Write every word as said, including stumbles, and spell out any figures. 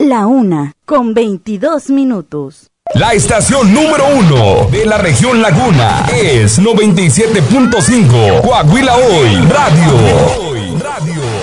La una, con veintidós minutos. La estación número uno de la región Laguna es noventa y siete punto cinco Coahuila Hoy Radio. Hoy Radio.